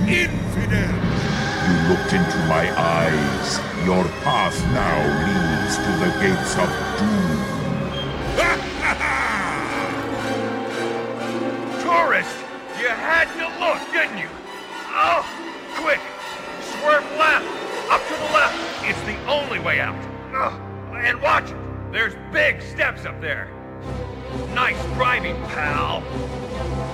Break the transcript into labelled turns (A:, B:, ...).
A: infidel! You looked into my eyes. Your path now leads to the gates of doom.
B: Tourist! You had to look, didn't you? Oh, quick! Swerve left! Up to the left! It's the only way out! And watch it! There's big steps up there! Nice driving, pal!